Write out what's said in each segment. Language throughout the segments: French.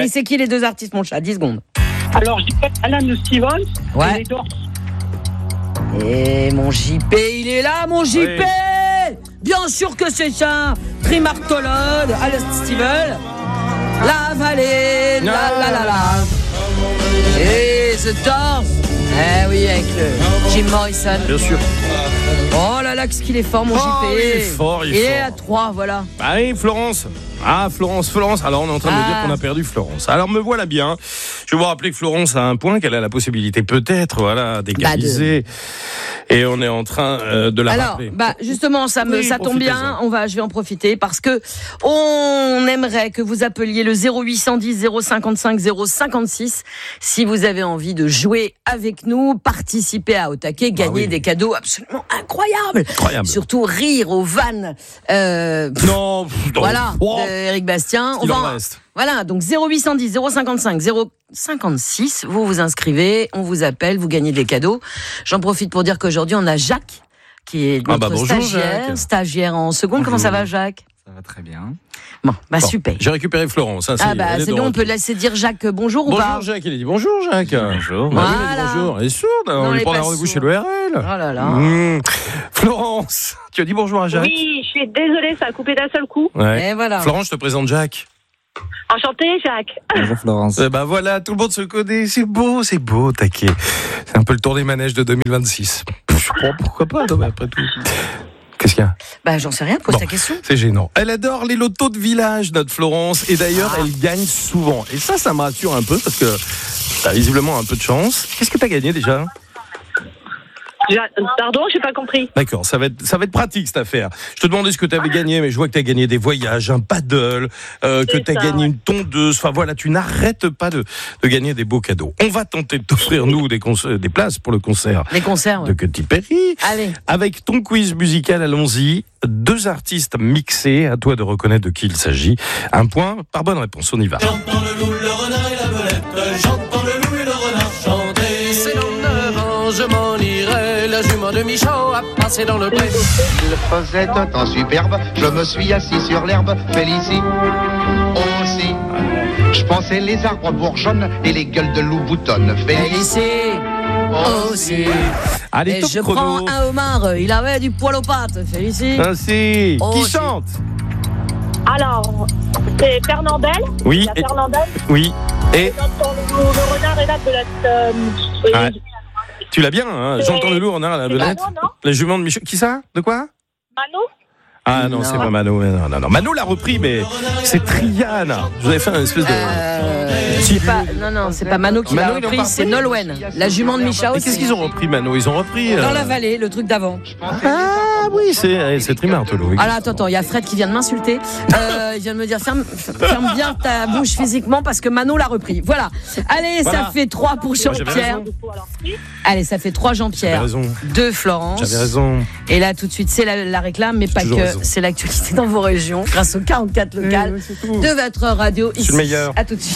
Allez, c'est qui les deux artistes, mon chat? 10 secondes. Alors, je dirais Alan Stevens Ouais. et les Doors. Et mon JP, il est là, mon JP. Bien sûr que c'est ça. Trimartolode, Alan Stevens, La Vallée, la. Et The Doors. Eh oui, avec le Jim Morrison. Bien sûr. Oh là là, qu'est-ce qu'il est fort, mon JP. Il est fort, il est Et fort. à 3, voilà. Ah oui, Florence. Ah, Florence. Alors, on est en train de me dire qu'on a perdu Florence. Alors, me voilà bien. Je vais vous rappeler que Florence a un point, qu'elle a la possibilité peut-être, voilà, d'égaliser. Et on est en train de la rappeler. Alors, justement, ça tombe bien. Je vais en profiter parce que on aimerait que vous appeliez le 0810 055 056 si vous avez envie de jouer avec nous, participer à Au Taquet, gagner des cadeaux absolument incroyables. Surtout rire aux vannes. Non. Voilà. Eric Bastien. Voilà, donc 0810 055 056, vous vous inscrivez, on vous appelle, vous gagnez des cadeaux. J'en profite pour dire qu'aujourd'hui on a Jacques, qui est notre bonjour, stagiaire en seconde. Bonjour. Comment ça va, Jacques? Ça va très bien. Bon, super. J'ai récupéré Florence. Hein, c'est bon, on peut laisser dire Jacques bonjour ou pas? Bonjour Jacques, il a dit bonjour Jacques. Bonjour. Voilà. Il a dit bonjour. Elle est sourde, on lui prend un rendez-vous chez l'ERL. Oh là là. Florence, tu as dit bonjour à Jacques? Oui, je suis désolée, ça a coupé d'un seul coup. Ouais. Et voilà. Florence, je te présente Jacques. Enchanté, Jacques. Bonjour Florence. Voilà, tout le monde se connaît, c'est beau, Taquet. C'est un peu le tour des manèges de 2026. Je crois, pourquoi pas, non, mais après tout. Qu'est-ce qu'il y a? J'en sais rien, pose ta question. C'est gênant. Elle adore les lotos de village, notre Florence, et d'ailleurs, elle gagne souvent. Et ça me rassure un peu, parce que t'as visiblement un peu de chance. Qu'est-ce que t'as gagné déjà? Pardon, j'ai pas compris. D'accord, ça va être pratique cette affaire. Je te demandais ce que tu avais gagné, mais je vois que tu as gagné des voyages, un paddle, que tu as gagné une tondeuse. Enfin voilà, tu n'arrêtes pas de gagner des beaux cadeaux. On va tenter de t'offrir, nous, des places pour le concert. Les concerts, de Katy Perry. Allez. Avec ton quiz musical, allons-y. 2 artistes mixés, à toi de reconnaître de qui il s'agit. 1 point par bonne réponse, on y va. J'entends le loup, le renard et la belette. J'entends le loup et le renard chanter. C'est dans 9 ans, je m'en irai. La jument de Michaud a passé dans le pré. Il faisait un temps superbe. Je me suis assis sur l'herbe. Félicie aussi. Je pensais les arbres bourgeonnent et les gueules de loup boutonnent. Félicie aussi. Allez, Et top je chrono. prends un homard, il avait du poil aux pattes. Félicie. Ainsi. Qui Aussi. chante? Alors, c'est Fernandel. Oui. La Fernandel. Oui. Et J'entends le renard et la belette. tu l'as bien, hein? J'entends le loup, on a la belette. Mano, non? La jument de Michaud. Qui ça? De quoi? Mano. Ah non, c'est pas Mano. Non. Mano l'a repris, mais c'est Triana. Je vous avais fait une espèce de. C'est pas Mano qui l'a Mano, ils l'ont repris, pas c'est repris. Nolwenn, la jument de Michaud. Et qu'est-ce qu'ils ont repris, Mano? Ils ont repris. Dans la vallée, le truc d'avant. Ah oui, c'est Trimartolo. Alors attends, il y a Fred qui vient de m'insulter. Il vient de me dire ferme bien ta bouche physiquement parce que Mano l'a repris. Voilà. Allez, Voilà. ça fait 3 pour Jean-Pierre. Allez, ça fait 3 Jean-Pierre. J'avais raison. 2 Florence. J'avais raison. Et là, tout de suite, c'est la réclame, mais pas Toujours que. raison. C'est l'actualité dans vos régions, grâce aux 44 locales de votre radio. Ici. le meilleur. À tout de suite.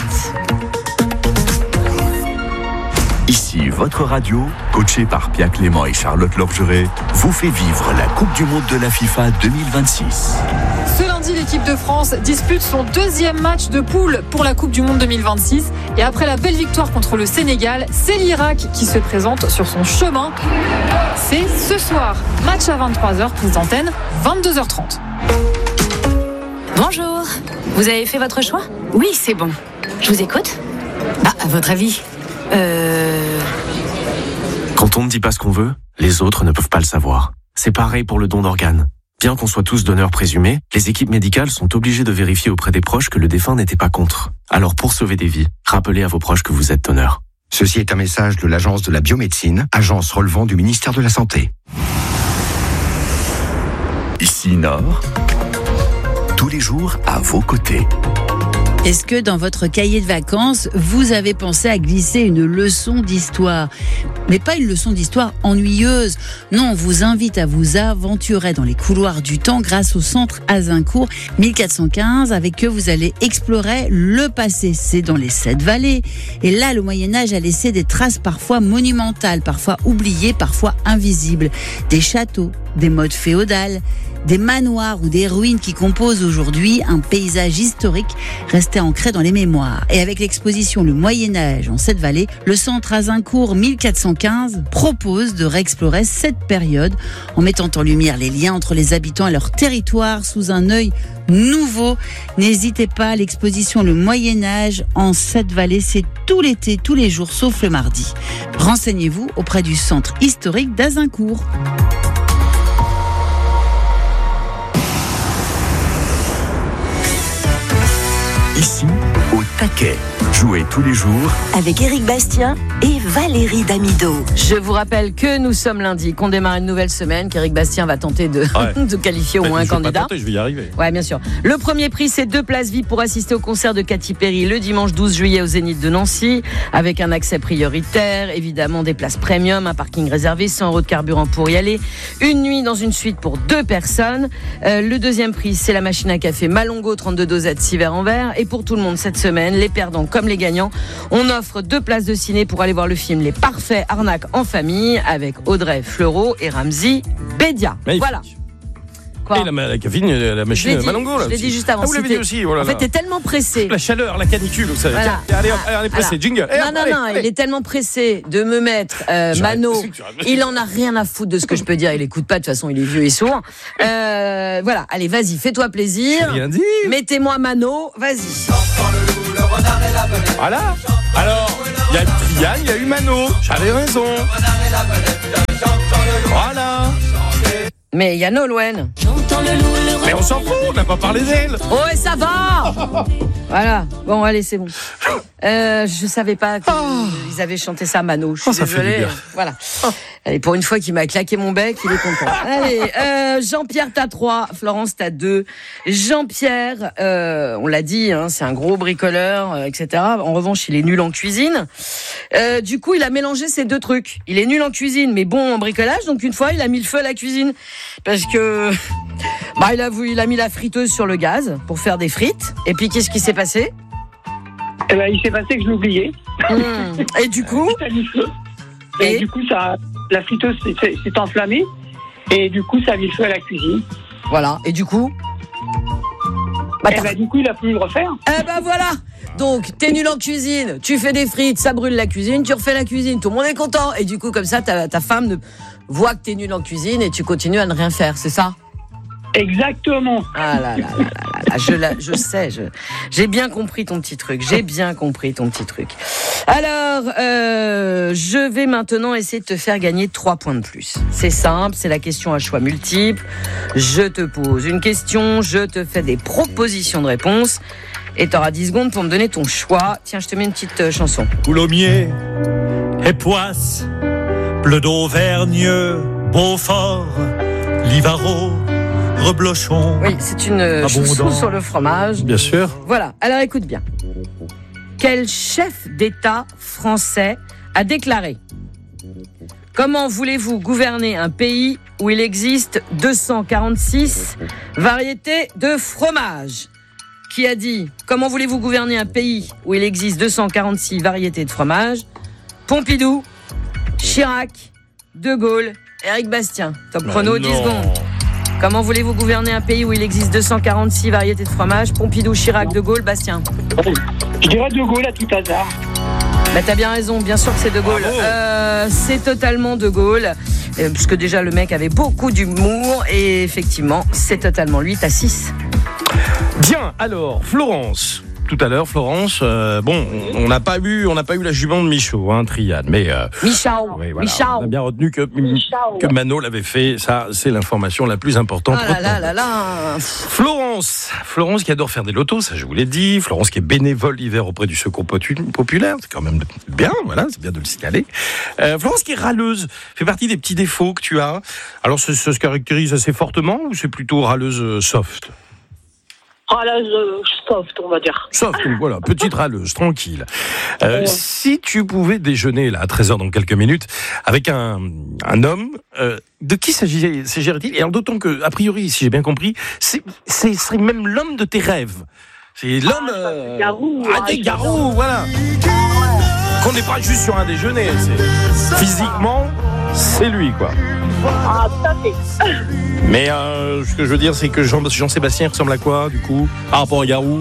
Ici, votre radio, coachée par Pia Clément et Charlotte Lorgeret, vous fait vivre la Coupe du Monde de la FIFA 2026. Ce lundi, l'équipe de France dispute son 2e match de poule pour la Coupe du Monde 2026. Et après la belle victoire contre le Sénégal, c'est l'Irak qui se présente sur son chemin. C'est ce soir. Match à 23h, prise d'antenne, 22h30. Bonjour. Vous avez fait votre choix? Oui, c'est bon. Je vous écoute. À votre avis Quand on ne dit pas ce qu'on veut, les autres ne peuvent pas le savoir. C'est pareil pour le don d'organes. Bien qu'on soit tous donneurs présumés, les équipes médicales sont obligées de vérifier auprès des proches que le défunt n'était pas contre. Alors pour sauver des vies, rappelez à vos proches que vous êtes donneur. Ceci est un message de l'Agence de la biomédecine, agence relevant du ministère de la Santé. Ici Nord, tous les jours à vos côtés. Est-ce que dans votre cahier de vacances, vous avez pensé à glisser une leçon d'histoire? Mais pas une leçon d'histoire ennuyeuse. Non, on vous invite à vous aventurer dans les couloirs du temps grâce au centre Azincourt 1415. Avec eux, vous allez explorer le passé. C'est dans les 7 vallées. Et là, le Moyen-Âge a laissé des traces parfois monumentales, parfois oubliées, parfois invisibles. Des châteaux, des modes féodales, des manoirs ou des ruines qui composent aujourd'hui un paysage historique resté ancré dans les mémoires. Et avec l'exposition Le Moyen-Âge en cette vallée, le centre Azincourt 1415 propose de réexplorer cette période en mettant en lumière les liens entre les habitants et leur territoire sous un œil nouveau. N'hésitez pas, l'exposition Le Moyen-Âge en cette vallée, c'est tout l'été, tous les jours, sauf le mardi. Renseignez-vous auprès du centre historique d'Azincourt. Ici, au taquet. Jouez tous les jours avec Éric Bastien et Valérie Damido. Je vous rappelle que nous sommes lundi, qu'on démarre une nouvelle semaine, qu'Éric Bastien va tenter de qualifier au moins un candidat. Je vais pas tenter, je vais y arriver. Ouais, bien sûr. Le premier prix, c'est 2 places VIP pour assister au concert de Katy Perry le dimanche 12 juillet au Zénith de Nancy, avec un accès prioritaire, évidemment des places premium, un parking réservé, 100 € de carburant pour y aller, une nuit dans une suite pour 2 personnes. Le deuxième prix, c'est la machine à café Malongo, 32 dosettes, 6 verres en verre. Et pour tout le monde cette semaine, les perdants comme les gagnants, on offre 2 places de ciné pour aller voir le film Les Parfaits Arnaques en famille avec Audrey Fleurot et Ramzi Bedia. Magnifique. Voilà. Quoi ? Et la caféine, la machine Malongo. Je l'ai dit juste avant. Ah, vous l'avez dit aussi. Oh là en fait, t'es tellement pressé. La chaleur, la canicule, vous savez. Voilà. Allez, on est pressé. Jingle. Non, il est tellement pressé de me mettre Mano. Il en a rien à foutre de ce que je peux dire. Il écoute pas, de toute façon, il est vieux et sourd. Voilà, allez, vas-y, fais-toi plaisir. J'ai rien dit. Mettez-moi Mano, vas-y. Voilà. Alors, il y a eu Triane, il y a eu Mano. J'avais raison. Voilà. Mais il y a Nolwenn. Mais on s'en fout, on n'a pas parlé d'elle. Oh, et ça va. Voilà. Bon, allez, c'est bon. Je savais pas qu'ils avaient chanté ça, Mano. Je suis désolée. Voilà. Allez, pour une fois qu'il m'a claqué mon bec, il est content. Allez, Jean-Pierre, t'as 3. Florence, t'as 2. Jean-Pierre, on l'a dit, hein, c'est un gros bricoleur, etc. En revanche, il est nul en cuisine. Du coup, il a mélangé ces 2 trucs. Il est nul en cuisine, mais bon en bricolage. Donc, une fois, il a mis le feu à la cuisine. Parce que, il a mis la friteuse sur le gaz pour faire des frites. Et puis, qu'est-ce qui s'est passé? Il s'est passé que je l'oubliais. Et du coup? Et du coup, la friteuse s'est enflammée. Et du coup, ça a mis le feu à la cuisine. Voilà. Et du coup? Du coup, il a pu le refaire. Voilà. Donc, t'es nul en cuisine, tu fais des frites, ça brûle la cuisine, tu refais la cuisine, tout le monde est content. Et du coup, comme ça, ta femme voit que t'es nul en cuisine et tu continues à ne rien faire, c'est ça? Exactement. Ah là, je sais, j'ai bien compris ton petit truc. Alors, je vais maintenant essayer de te faire gagner 3 points de plus. C'est simple, c'est la question à choix multiples. Je te pose une question, je te fais des propositions de réponse et t'auras 10 secondes pour me donner ton choix. Tiens, je te mets une petite chanson. Coulommiers, Époisse, Bleu d'Auvergne, Beaufort, Livaro, Reblochon. Oui, c'est une chanson sur le fromage. Bien sûr. Voilà, alors écoute bien. Quel chef d'État français a déclaré: comment voulez-vous gouverner un pays où il existe 246 variétés de fromage? Qui a dit: comment voulez-vous gouverner un pays où il existe 246 variétés de fromage? Pompidou, Chirac, De Gaulle, Éric Bastien. Top chrono, 10 secondes. Comment voulez-vous gouverner un pays où il existe 246 variétés de fromage? Pompidou, Chirac, De Gaulle, Bastien. Je dirais De Gaulle à tout hasard. T'as bien raison, bien sûr que c'est De Gaulle. C'est totalement De Gaulle, puisque déjà le mec avait beaucoup d'humour, et effectivement, c'est totalement lui. T'as 6. Bien, alors, Florence. Tout à l'heure, Florence, on n'a pas eu la jument de Michaud, Triane, mais... Michao, oui, voilà, on a bien retenu que Mano l'avait fait, ça, c'est l'information la plus importante. Florence qui adore faire des lotos, ça je vous l'ai dit, Florence qui est bénévole l'hiver auprès du Secours populaire, c'est quand même bien, voilà, c'est bien de le signaler. Florence qui est râleuse, fait partie des petits défauts que tu as. Alors, ça se caractérise assez fortement, ou c'est plutôt râleuse soft? Râleuse soft, on va dire. Soft, voilà, petite râleuse, tranquille. Si tu pouvais déjeuner là à 13h dans quelques minutes avec un homme, de qui s'agirait-il? Et d'autant que, a priori, si j'ai bien compris, ce serait même l'homme de tes rêves. C'est l'homme des Garous, voilà. Qu'on n'est pas juste sur un déjeuner. Physiquement, c'est lui, quoi. Ah, tout à fait. Mais ce que je veux dire, c'est que Jean-Sébastien ressemble à quoi, du coup, par rapport à Garou?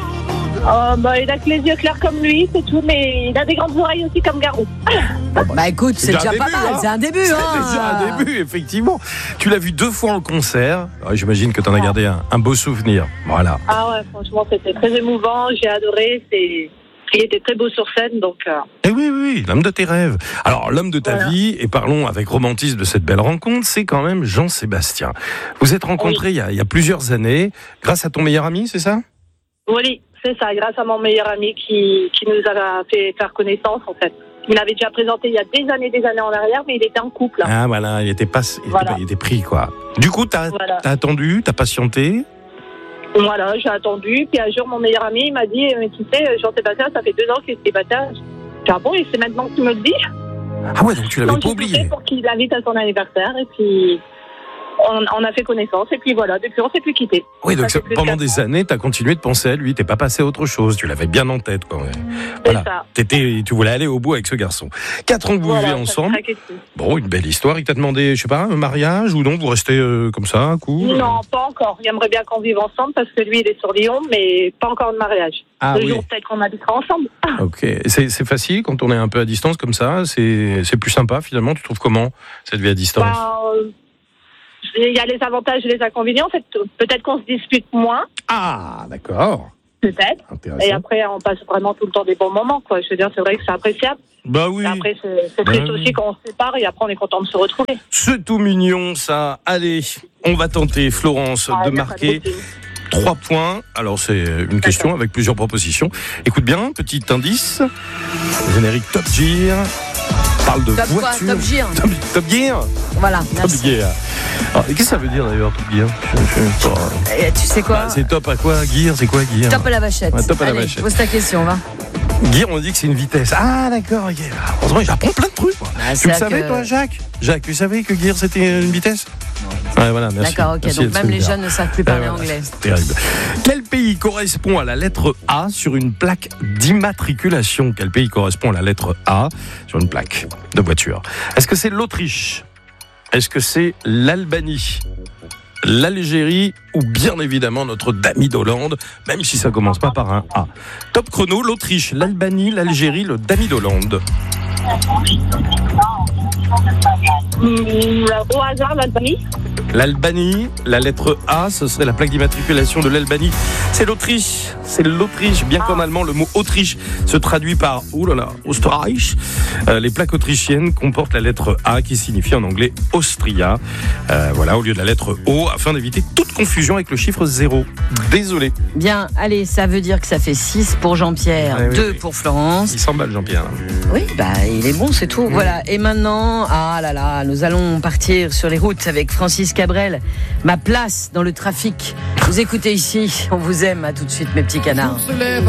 Il a que les yeux clairs comme lui, c'est tout, mais il a des grandes oreilles aussi comme Garou. Bah écoute, c'est déjà pas mal, c'est un début. C'est déjà un début, effectivement. Tu l'as vu 2 fois en concert. J'imagine que tu en as gardé un beau souvenir. Voilà. Ah ouais, franchement, c'était très émouvant, j'ai adoré. Il était très beau sur scène, donc... Eh oui, l'homme de tes rêves. Alors, l'homme de ta vie, et parlons avec romantisme de cette belle rencontre, c'est quand même Jean-Sébastien. Vous êtes rencontrés il y a plusieurs années, grâce à ton meilleur ami, c'est ça? Oui, c'est ça, grâce à mon meilleur ami qui nous a fait faire connaissance, en fait. Il m'avait déjà présenté il y a des années en arrière, mais il était en couple. Hein. Ah voilà, il était pris, quoi. Du coup, t'as attendu, t'as patienté? Voilà, j'ai attendu, puis un jour, mon meilleur ami, il m'a dit, tu sais, Jean-Sébastien, ça fait 2 ans qu'il est célibataire. Ah bon, et c'est maintenant que tu me le dis? Ah ouais, donc tu l'avais pas oublié. Pour qu'il l'invite à son anniversaire, et puis on a fait connaissance, et puis voilà, depuis on s'est plus quittés. Oui, donc pendant des années, t'as continué de penser à lui, t'es pas passé à autre chose, tu l'avais bien en tête, quoi. Voilà. Tu voulais aller au bout avec ce garçon. 4 ans que vous vivez ensemble. Bon, une belle histoire. Il t'a demandé, je sais pas, un mariage ou non? Vous restez comme ça, un coup? Non, pas encore. Il aimerait bien qu'on vive ensemble parce que lui, il est sur Lyon, mais pas encore de mariage. Le jour peut-être qu'on habitera ensemble. Ok. C'est facile quand on est un peu à distance comme ça? C'est plus sympa finalement? Tu trouves comment cette vie à distance? Il y a les avantages et les inconvénients. En fait, peut-être qu'on se dispute moins. Ah, d'accord. Peut-être. Et après, on passe vraiment tout le temps des bons moments, quoi. Je veux dire, c'est vrai que c'est appréciable. Bah oui. Et après, c'est triste aussi quand on se sépare et après, on est content de se retrouver. C'est tout mignon, ça. Allez, on va tenter, Florence, de marquer 3 points. Alors, c'est une question avec plusieurs propositions. Écoute bien, petit indice. Générique Top Gear. Parle de Top voiture. Quoi, Top Gear. Top Gear. Voilà, merci. Top Gear. Alors, qu'est-ce que ça veut dire d'ailleurs, Top Gear? Tu sais quoi? C'est top à quoi? Gear, c'est quoi Gear? Top à la vachette. Top à la vachette. Pose ta question, va. Gear, on dit que c'est une vitesse. Ah, d'accord, ok. Heureusement, j'apprends plein de trucs. Tu le savais, toi, Jacques? Jacques, tu savais que Gear, c'était une vitesse? Ouais, voilà, merci. D'accord, ok. Merci, donc même les jeunes ne savent plus parler anglais. C'est terrible. Quel pays correspond à la lettre A sur une plaque d'immatriculation? Quel pays correspond à la lettre A sur une plaque de voiture? Est-ce que c'est l'Autriche? Est-ce que c'est l'Albanie, l'Algérie ou bien évidemment notre Dami d'Hollande, même si ça commence pas par un A? Top chrono, l'Autriche, l'Albanie, l'Algérie, le Dami d'Hollande. Au hasard, l'Albanie. L'Albanie, la lettre A, ce serait la plaque d'immatriculation de l'Albanie. C'est l'Autriche, bien qu'en allemand, le mot Autriche se traduit par Österreich. Les plaques autrichiennes comportent la lettre A qui signifie en anglais Austria. Voilà, au lieu de la lettre O, afin d'éviter toute confusion avec le chiffre 0. Désolé. Bien, allez, ça veut dire que ça fait 6 pour Jean-Pierre, 2 pour Florence. Il s'emballe, Jean-Pierre. Oui, il est bon, c'est tout. Voilà, et maintenant, nous allons partir sur les routes avec Francis Cabrel. Ma place dans le trafic. Vous écoutez ici, on vous aime. À tout de suite, mes petits canards.